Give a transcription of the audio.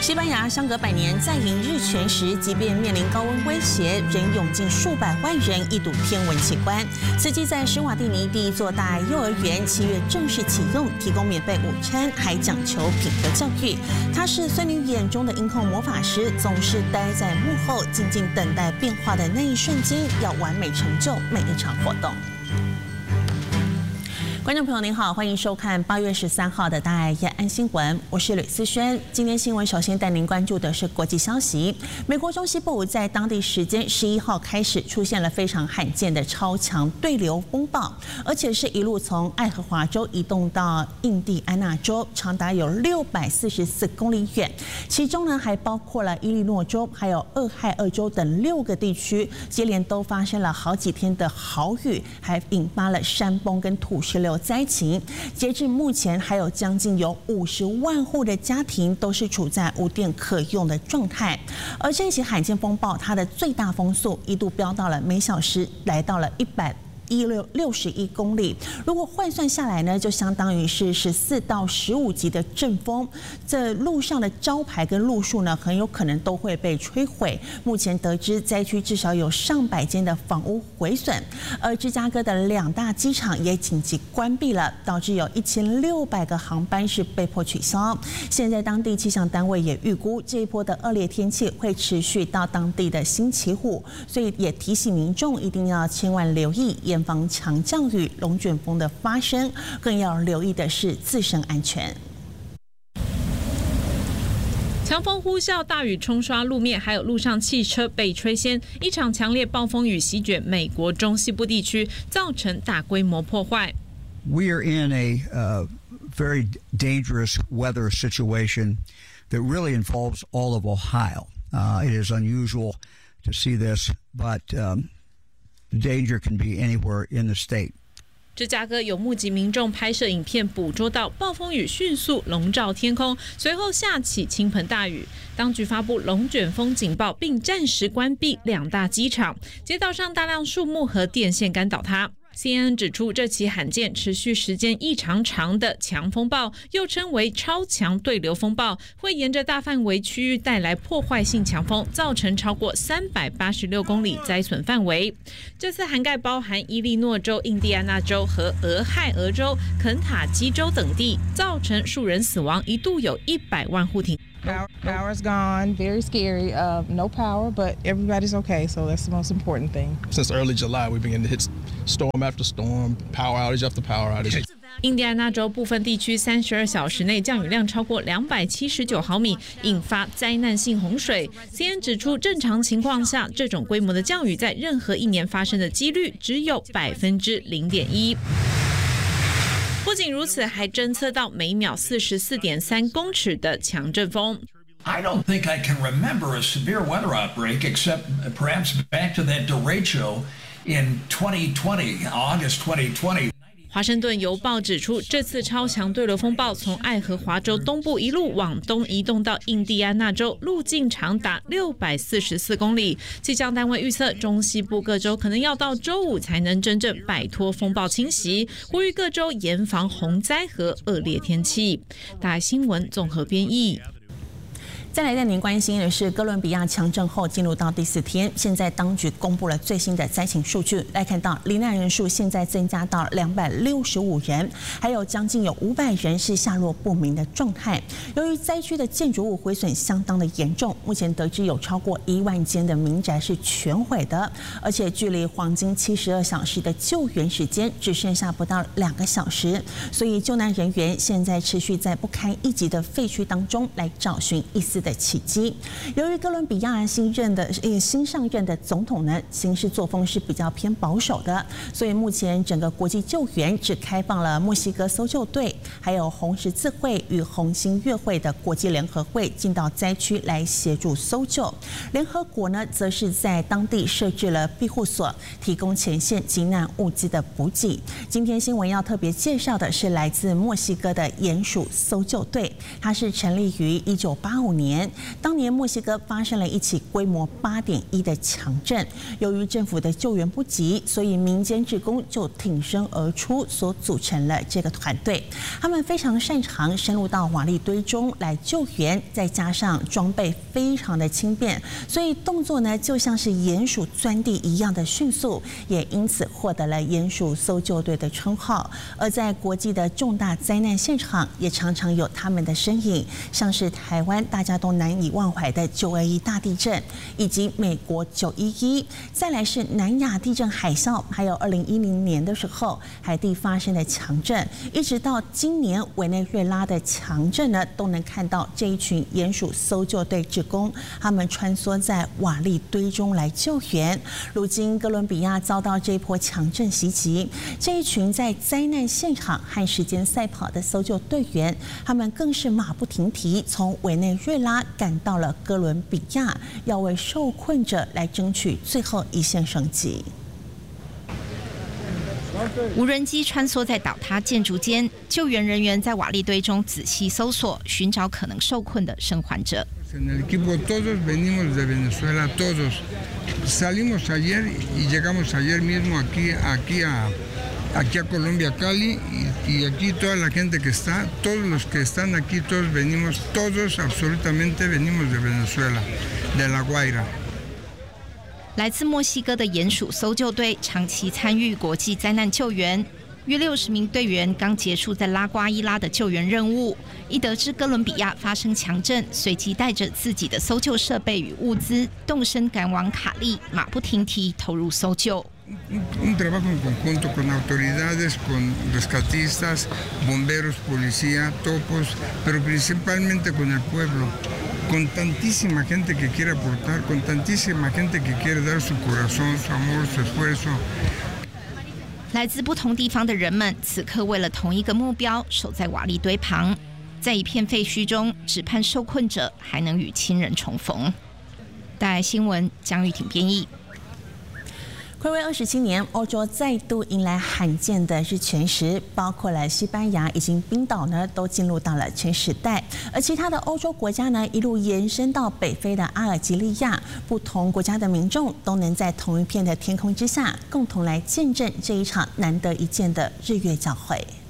西班牙相隔100年再迎日全食，即便面临高温威胁，仍涌进数百万人一睹天文奇观。此际在施瓦蒂尼第一座大爱幼儿园7月正式启用，提供免费午餐，还讲求品格教育。他是孙女眼中的音控魔法师，总是待在幕后，静静等待变化的那一瞬间，要完美成就每一场活动。观众朋友您好，欢迎收看8月13号的大爱夜安新闻，我是吕思萱。今天新闻首先带您关注的是国际消息。美国中西部在当地时间11号开始出现了非常罕见的超强对流风暴，而且是一路从爱荷华州移动到印第安纳州，长达有644公里远。其中呢还包括了伊利诺州还有俄亥俄州等6个地区，接连都发生了好几天的豪雨，还引发了山崩跟土石流灾情。截至目前，还有将近50万户的家庭都是处在无电可用的状态。而这起罕见风暴，它的最大风速一度飙到了每小时来到了61公里，如果换算下来呢，就相当于是14到15级的阵风。这路上的招牌跟路树呢，很有可能都会被摧毁。目前得知，灾区至少有上百间的房屋毁损，而芝加哥的2大机场也紧急关闭了，导致有1600个航班是被迫取消。现在当地气象单位也预估，这一波的恶劣天气会持续到当地的星期五，所以也提醒民众一定要千万留意严防强降雨、龙卷风的发生，更要留意的是自身安全。 强风呼啸，大雨冲刷路面，还有路上汽车被吹掀。一场强烈暴风雨席卷美国中西部地区，造成大规模破坏。 We are in a very dangerous weather situation that really involves all of Ohio. It is unusual to see this, but the danger can be anywhere in the state. 芝加哥有目击民众拍摄影片，捕捉到暴风雨迅速笼罩天空，随后下起倾盆大雨。当局发布龙卷风警报，并暂时关闭2大机场。街道上大量树木和电线杆倒塌。CNN 指出，这起罕见、持续时间异常长的强风暴，又称为超强对流风暴，会沿着大范围区域带来破坏性强风，造成超过386公里灾损范围。这次涵盖包含伊利诺州、印第安纳州和俄亥俄州、肯塔基州等地，造成数人死亡，一度有100万户停。 Power's gone, very scary. No power, but everybody's okay, so that's the most important thing. Since early July, we've been getting hit storm after storm, power outage after power outage. 印第安纳州部分地区32小时内降雨量超过279毫米，引发灾难性洪水。CNN 指出，正常情况下，这种规模的降雨在任何一年发生的几率只有0.1%。不仅如此，还侦测到每秒44.3公尺的强阵风。 I don't think I can remember a severe weather outbreak except perhaps back to that derecho in 2020, August 2020. 华盛顿邮报指出，这次超强对流风暴从爱荷华州东部一路往东移动到印第安纳州，路径长达644公里。气象单位预测，中西部各州可能要到周五才能真正摆脱风暴侵袭，呼吁各州严防洪灾和恶劣天气。大爱新闻综合编译。 再来带您关心的是，哥伦比亚强震后进入到第4天，现在当局公布了最新的灾情数据。来看到罹难人数现在增加到265人，还有将近有500人是下落不明的状态。由于灾区的建筑物毁损相当的严重，目前得知有超过1万间的民宅是全毁的，而且距离黄金72小时的救援时间只剩下不到2个小时，所以救难人员现在持续在不堪一击的废墟当中来找寻一丝的奇迹。由于哥伦比亚新上任的总统呢，行事作风是比较偏保守的，所以目前整个国际救援只开放了墨西哥搜救队，还有红十字会与红新月会的国际联合会进到灾区来协助搜救。联合国呢，则是在当地设置了庇护所，提供前线急难物资的补给。今天新闻要特别介绍的是来自墨西哥的鼹鼠搜救队，它是成立于1985年。 年，当年墨西哥发生了一起规模8.1的强震，由于政府的救援不及，所以民间志工就挺身而出，所组成了这个团队。他们非常擅长深入到瓦砾堆中来救援，再加上装备非常的轻便，所以动作呢就像是鼹鼠钻地一样的迅速，也因此获得了鼹鼠搜救队的称号。而在国际的重大灾难现场，也常常有他们的身影，像是台湾大家都难以忘怀的921大地震，以及美国911，再来是南亚地震海啸，还有2010年的时候海地发生的强震，一直到今年委内瑞拉的强震呢，都能看到这一群鼹鼠搜救队志工，他们穿梭在瓦砾堆中来救援。如今哥伦比亚遭到这一波强震袭击，这一群在灾难现场和时间赛跑的搜救队员，他们更是马不停蹄，从委内瑞拉赶到了哥伦比亚，要为受困者来争取最后一线生机。 无人机穿梭在倒塌建筑间，救援人员在瓦砾堆中仔细搜索，寻找可能受困的生还者。 En el equipo todos venimos de Venezuela, todos. Salimos ayer y llegamos ayer mismo aquí a Colombia, Cali, y aquí toda la gente que está, todos los que están aquí, todos venimos, todos absolutamente venimos de Venezuela, de La Guaira. 来自墨西哥的鼹鼠搜救队长期参与国际灾难救援，约60名队员刚结束在拉瓜伊拉的救援任务，一得知哥伦比亚发生强震，随即带着自己的搜救设备与物资，动身赶往卡利，马不停蹄投入搜救。 Un trabajo en conjunto con autoridades, con rescatistas, bomberos, policía, topos, pero principalmente con el pueblo, con tantísima gente que quiere aportar, con tantísima gente que quiere dar su corazón, su amor, su esfuerzo. 来自不同地方的人们，此刻为了同一个目标，守在瓦砾堆旁，在一片废墟中，只盼受困者还能与亲人重逢。大爱新闻江玉婷编译。 暌违27年，欧洲再度迎来罕见的日全食，包括了西班牙以及冰岛呢，都进入到了全时代。而其他的欧洲国家呢，一路延伸到北非的阿尔及利亚，不同国家的民众都能在同一片的天空之下，共同来见证这一场难得一见的日月交汇。